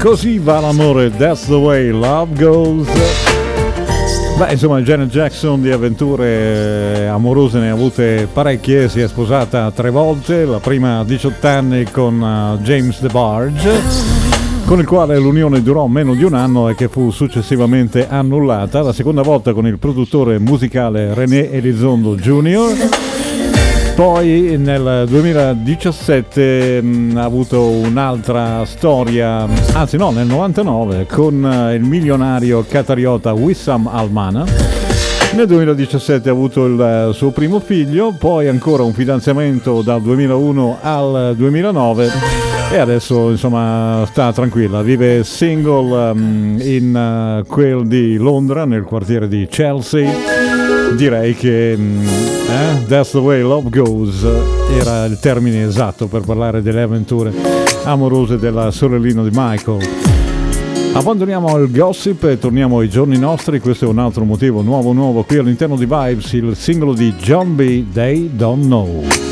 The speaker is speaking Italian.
Così va l'amore, that's the way love goes. Beh, insomma, Janet Jackson di avventure amorose ne ha avute parecchie, si è sposata 3 volte, la prima a 18 anni con James DeBarge, con il quale l'unione durò meno di un anno e che fu successivamente annullata, la seconda volta con il produttore musicale René Elizondo Jr., poi nel 2017 ha avuto un'altra storia, anzi no, nel 99 con il milionario qatariota Wissam Al-Mana. Nel 2017 ha avuto il suo primo figlio, poi ancora un fidanzamento dal 2001 al 2009 e adesso insomma sta tranquilla, vive single in quel di Londra, nel quartiere di Chelsea. Direi che That's the way love goes era il termine esatto per parlare delle avventure amorose della sorellina di Michael. Abbandoniamo il gossip e torniamo ai giorni nostri. Questo è un altro motivo nuovo qui all'interno di Vibes, il singolo di John B. They Don't Know.